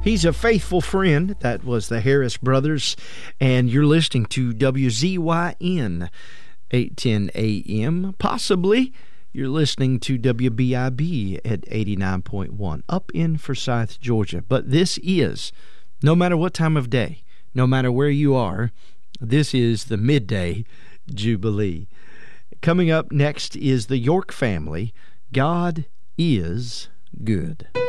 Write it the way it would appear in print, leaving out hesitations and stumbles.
He's a faithful friend. That was the Harris Brothers. And you're listening to WZYN 810 AM. Possibly you're listening to WBIB at 89.1 up in Forsyth, Georgia. But this is, no matter what time of day, no matter where you are, this is the Midday Jubilee. Coming up next is the York family. God is good.